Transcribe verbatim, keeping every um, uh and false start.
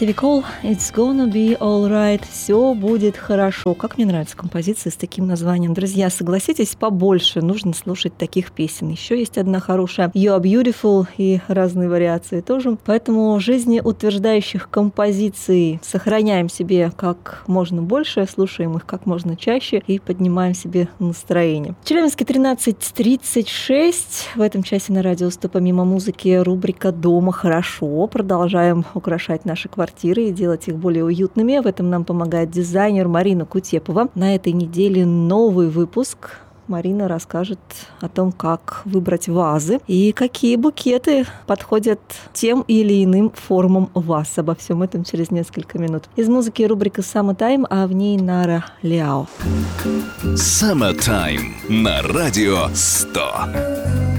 Стиви Кол, It's gonna be alright, все будет хорошо. Как мне нравится композиция с таким названием. Друзья, согласитесь, побольше нужно слушать таких песен. Еще есть одна хорошая You are Beautiful и разные вариации тоже. Поэтому жизнеутверждающих композиций сохраняем себе как можно больше, слушаем их как можно чаще и поднимаем себе настроение. В Челябинске тринадцать тридцать шесть. В этом часе на радио «Сто помимо музыки» рубрика «Дома хорошо». Продолжаем украшать наши квартиры и делать их более уютными. В этом нам помогает дизайнер Марина Кутепова. На этой неделе новый выпуск. Марина расскажет о том, как выбрать вазы и какие букеты подходят тем или иным формам ваз. Обо всем этом через несколько минут. Из музыки рубрика «Summertime», а в ней Нара Лиао. Summertime на радио сто.